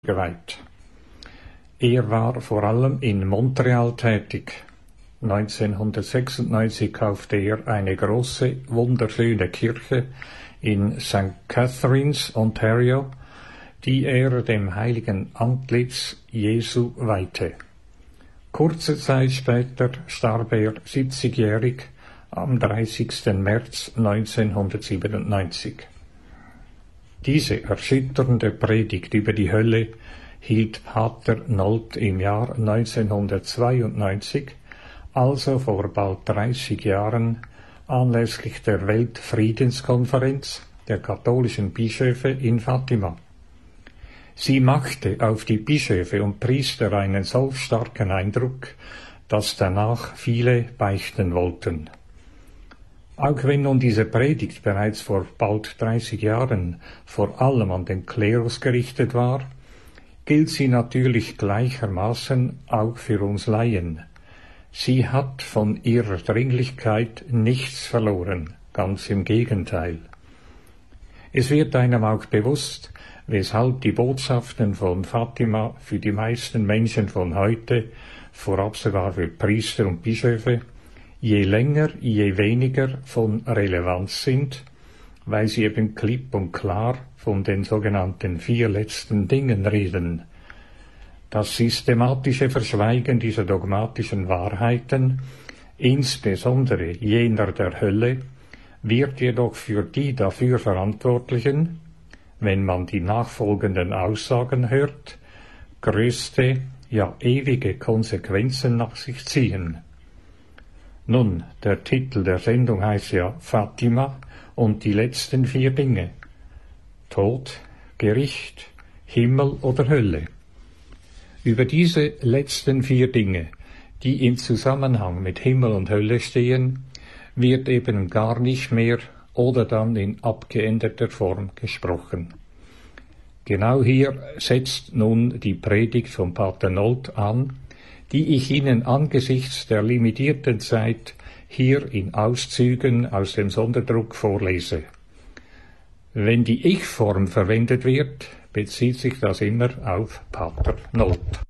geweiht. Er war vor allem in Montreal tätig. 1996 kaufte er eine große, wunderschöne Kirche in St. Catharines, Ontario, die er dem heiligen Antlitz Jesu weihte. Kurze Zeit später starb er 70-jährig am 30. März 1997. Diese erschütternde Predigt über die Hölle hielt Pater Nolt im Jahr 1992, also vor bald 30 Jahren, anlässlich der Weltfriedenskonferenz der katholischen Bischöfe in Fatima. Sie machte auf die Bischöfe und Priester einen so starken Eindruck, dass danach viele beichten wollten. Auch wenn nun diese Predigt bereits vor bald 30 Jahren vor allem an den Klerus gerichtet war, gilt sie natürlich gleichermaßen auch für uns Laien. Sie hat von ihrer Dringlichkeit nichts verloren, ganz im Gegenteil. Es wird einem auch bewusst, weshalb die Botschaften von Fatima für die meisten Menschen von heute, vorab sogar für Priester und Bischöfe, je länger, je weniger von Relevanz sind, weil sie eben klipp und klar von den sogenannten 4 letzten Dingen reden. Das systematische Verschweigen dieser dogmatischen Wahrheiten, insbesondere jener der Hölle, wird jedoch für die dafür Verantwortlichen, wenn man die nachfolgenden Aussagen hört, größte, ja ewige Konsequenzen nach sich ziehen. Nun, der Titel der Sendung heißt ja Fatima und die letzten 4 Dinge. Tod, Gericht, Himmel oder Hölle. Über diese letzten 4 Dinge, die im Zusammenhang mit Himmel und Hölle stehen, wird eben gar nicht mehr oder dann in abgeänderter Form gesprochen. Genau hier setzt nun die Predigt von Pater Nolt an, die ich Ihnen angesichts der limitierten Zeit hier in Auszügen aus dem Sonderdruck vorlese. Wenn die Ich-Form verwendet wird, bezieht sich das immer auf Pater Nolt.